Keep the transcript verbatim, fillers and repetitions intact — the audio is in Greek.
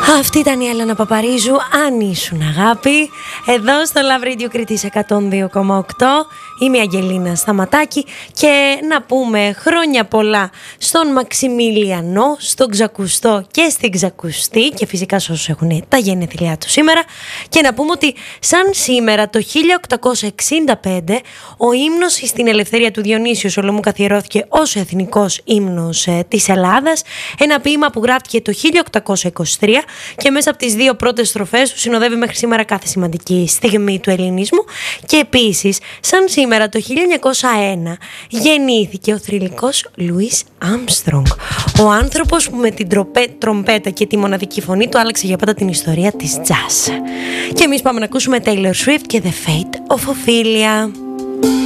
Αυτή ήταν η Έλενα Παπαρίζου, αν ήσουν αγάπη. Εδώ στο Love Radio Κρήτης εκατόν δύο κόμμα οκτώ. Είμαι η Αγγελίνα Σταματάκη και να πούμε χρόνια πολλά στον Μαξιμίλιανο, στον Ξακουστό και στην Ξακουστή και φυσικά σε όσους έχουν τα γενέθλιά του σήμερα. Και να πούμε ότι σαν σήμερα το χίλια οκτακόσια εξήντα πέντε ο ύμνος στην ελευθερία του Διονύσιου Σολομού καθιερώθηκε ως εθνικός ύμνος ε, της Ελλάδας. Ένα ποίημα που γράφτηκε το χίλια οκτακόσια είκοσι τρία και μέσα από τις δύο πρώτες στροφές του συνοδεύει μέχρι σήμερα κάθε σημαντική στιγμή του ελληνισμού. Και επίσης σαν σήμερα το χίλια εννιακόσια ένα γεννήθηκε ο θρυλικός Λουίς Άρμστρονγκ, ο άνθρωπος που με την τροπέ, τρομπέτα και τη μοναδική φωνή του άλλαξε για πάντα την ιστορία της jazz. Και εμείς πάμε να ακούσουμε Taylor Swift και The Fate of Ophelia.